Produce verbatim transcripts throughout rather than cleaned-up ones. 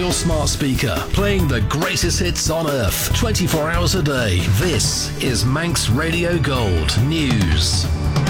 your smart speaker, playing the greatest hits on earth, twenty-four hours a day. This is Manx Radio Gold News.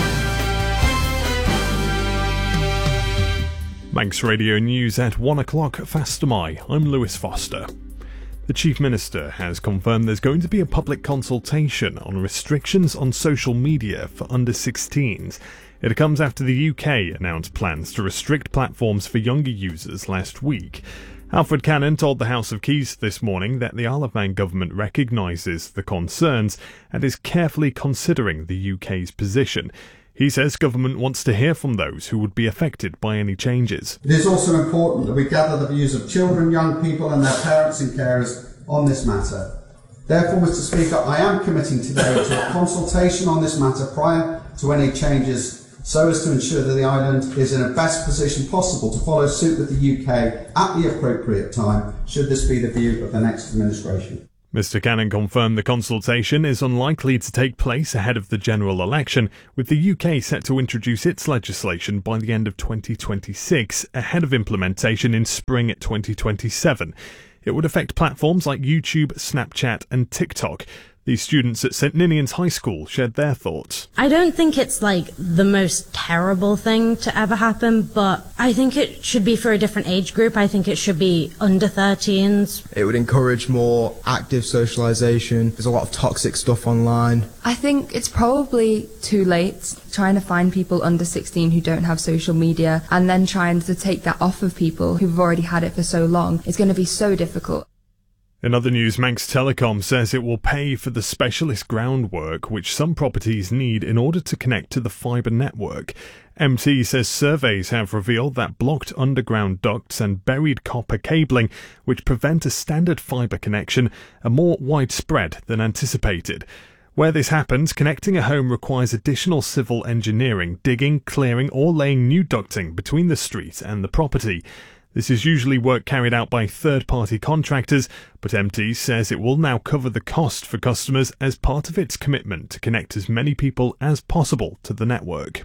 Manx Radio News at one o'clock, Fastamai. I'm Lewis Foster. The Chief Minister has confirmed there's going to be a public consultation on restrictions on social media for under sixteens. It comes after the U K announced plans to restrict platforms for younger users last week. Alfred Cannon told the House of Keys this morning that the Isle of Man government recognises the concerns and is carefully considering the U K's position. He says government wants to hear from those who would be affected by any changes. It is also important that we gather the views of children, young people and their parents and carers on this matter. Therefore, Mr Speaker, I am committing today to a consultation on this matter prior to any changes, so as to ensure that the island is in the best position possible to follow suit with the U K at the appropriate time, should this be the view of the next administration. Mr Cannon confirmed the consultation is unlikely to take place ahead of the general election, with the U K set to introduce its legislation by the end of twenty twenty-six, ahead of implementation in spring twenty twenty-seven. It would affect platforms like YouTube, Snapchat and TikTok. These students at St Ninian's High School shared their thoughts. I don't think it's like the most terrible thing to ever happen, but I think it should be for a different age group. I think it should be under thirteens. It would encourage more active socialisation. There's a lot of toxic stuff online. I think it's probably too late trying to find people under sixteen who don't have social media, and then trying to take that off of people who've already had it for so long. It's going to be so difficult. In other news, Manx Telecom says it will pay for the specialist groundwork which some properties need in order to connect to the fibre network. M T says surveys have revealed that blocked underground ducts and buried copper cabling, which prevent a standard fibre connection, are more widespread than anticipated. Where this happens, connecting a home requires additional civil engineering, digging, clearing or laying new ducting between the street and the property. This is usually work carried out by third-party contractors, but M T says it will now cover the cost for customers as part of its commitment to connect as many people as possible to the network.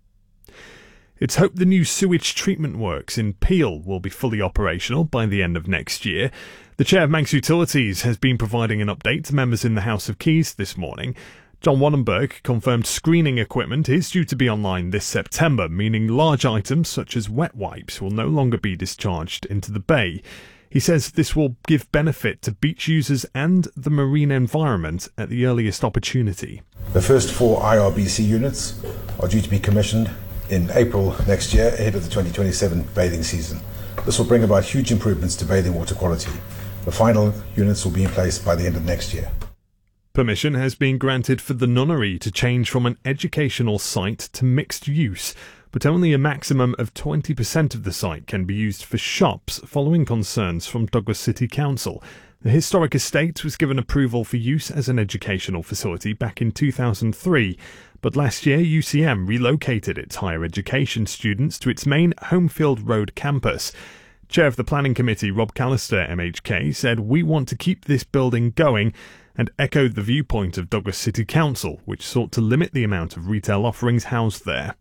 It's hoped the new sewage treatment works in Peel will be fully operational by the end of next year. The Chair of Manx Utilities has been providing an update to members in the House of Keys this morning. John Wannenberg confirmed screening equipment is due to be online this September, meaning large items such as wet wipes will no longer be discharged into the bay. He says this will give benefit to beach users and the marine environment at the earliest opportunity. The first four I R B C units are due to be commissioned in April next year, ahead of the twenty twenty-seven bathing season. This will bring about huge improvements to bathing water quality. The final units will be in place by the end of next year. Permission has been granted for the nunnery to change from an educational site to mixed use, but only a maximum of twenty percent of the site can be used for shops following concerns from Douglas City Council. The historic estate was given approval for use as an educational facility back in two thousand three, but last year U C M relocated its higher education students to its main Homefield Road campus. Chair of the Planning Committee, Rob Callister, M H K, said, "We want to keep this building going," and echoed the viewpoint of Douglas City Council, which sought to limit the amount of retail offerings housed there.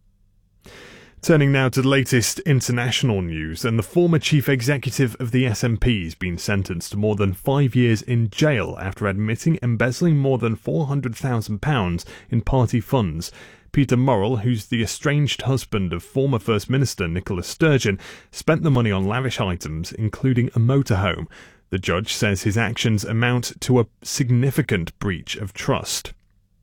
Turning now to the latest international news, and the former chief executive of the S N P has been sentenced to more than five years in jail after admitting embezzling more than four hundred thousand pounds in party funds. Peter Murrell, who's the estranged husband of former First Minister Nicola Sturgeon, spent the money on lavish items, including a motorhome. The judge says his actions amount to a significant breach of trust.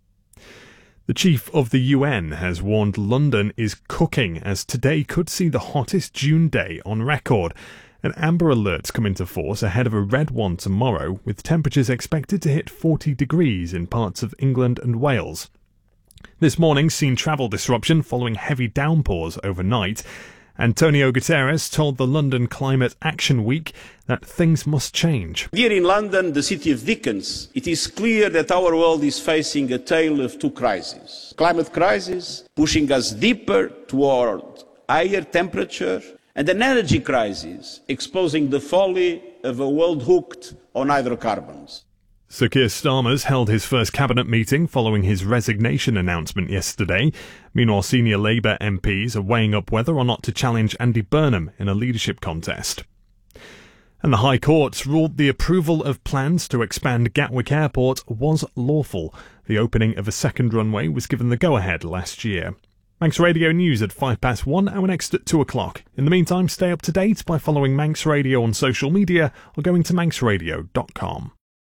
The chief of the U N has warned London is cooking, as today could see the hottest June day on record. An amber alert's come into force ahead of a red one tomorrow, with temperatures expected to hit forty degrees in parts of England and Wales. This morning's seen travel disruption following heavy downpours overnight. Antonio Guterres told the London Climate Action Week that things must change. Here in London, the city of Dickens, it is clear that our world is facing a tale of two crises. Climate crisis, pushing us deeper toward higher temperature, and an energy crisis, exposing the folly of a world hooked on hydrocarbons. Sir Keir Starmer's held his first cabinet meeting following his resignation announcement yesterday. Meanwhile, senior Labour M Ps are weighing up whether or not to challenge Andy Burnham in a leadership contest. And the High Court ruled the approval of plans to expand Gatwick Airport was lawful. The opening of a second runway was given the go-ahead last year. Manx Radio News at five past one, our next at two o'clock. In the meantime, stay up to date by following Manx Radio on social media or going to manx radio dot com.